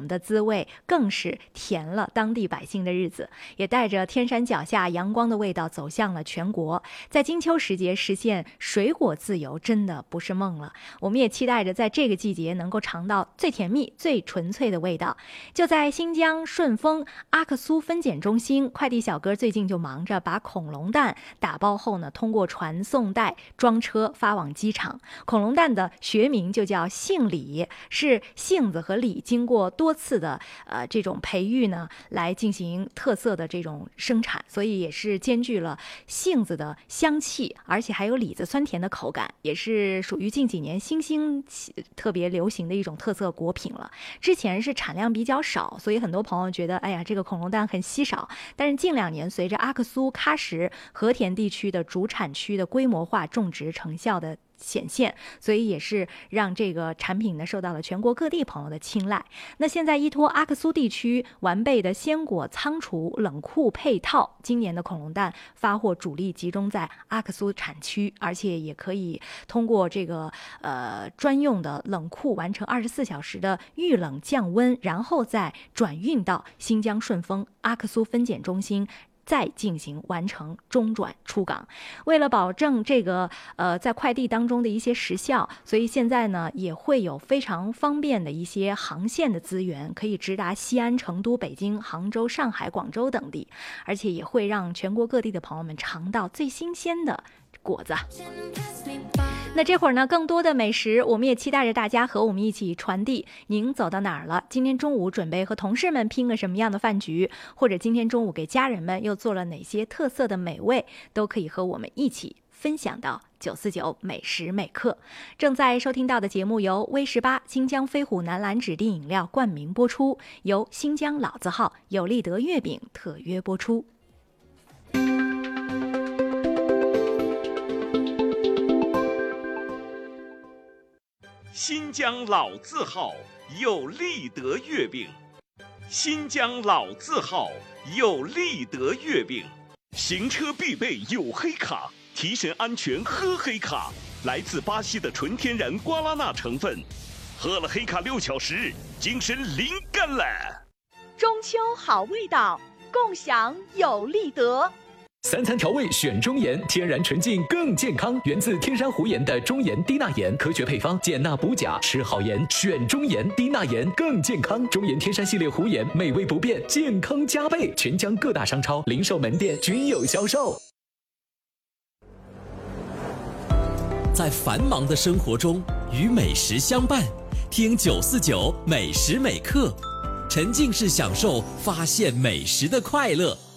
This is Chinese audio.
们的滋味，更是甜了当地百姓的日子，也带着天山脚下阳光的味道走向了全国。在金秋时节实现水果自由，真的不是梦了。我们也期待着在这个季节能够尝到最甜蜜、最纯粹的味道。就在新疆顺丰阿克苏分拣中心，快递小哥最近就忙着把恐龙蛋打包后呢，通过传送带装车发往机场。恐龙蛋的学名就叫杏李，是杏子和李经过多次的这种培育呢，来进行特色的这种生产，所以也是兼具了杏子的香气，而且还有李子酸甜的口感，也是属于近几年新兴特别流行的一种特色果品了。之前是产量比较少，所以很多朋友觉得哎呀，这个恐龙蛋很稀少。但是近2年随着阿克苏、喀什、和田地区的主产区的规模化种植成效的显现，所以也是让这个产品呢受到了全国各地朋友的青睐。那现在依托阿克苏地区完备的鲜果仓储冷库配套，今年的恐龙蛋发货主力集中在阿克苏产区，而且也可以通过这个专用的冷库完成24小时的预冷降温，然后再转运到新疆顺丰阿克苏分拣中心，再进行完成中转出港。为了保证这个在快递当中的一些时效，所以现在呢也会有非常方便的一些航线的资源，可以直达西安、成都、北京、杭州、上海、广州等地，而且也会让全国各地的朋友们尝到最新鲜的果子。那这会儿呢，更多的美食，我们也期待着大家和我们一起传递。您走到哪儿了？今天中午准备和同事们拼个什么样的饭局？或者今天中午给家人们又做了哪些特色的美味？都可以和我们一起分享到949美食美课。正在收听到的节目由威18新疆飞虎南蓝指定饮料冠名播出，由新疆老字号有利德月饼特约播出。 新疆老字号有利德月饼，新疆老字号有利德月饼，行车必备有黑卡，提神安全喝黑卡，来自巴西的纯天然瓜拉纳成分，喝了黑卡6小时，精神灵感了。 中秋好味道，共享有利德。 3餐调味选中盐，天然纯净更健康，源自天山湖盐的中盐低钠盐，科学配方，减钠补钾，吃好盐选中盐，低钠盐更健康。中盐天山系列湖盐，美味不变，健康加倍，全疆各大商超、零售门店均有销售。 在繁忙的生活中，与美食相伴，听949美食美课，沉浸式享受发现美食的快乐。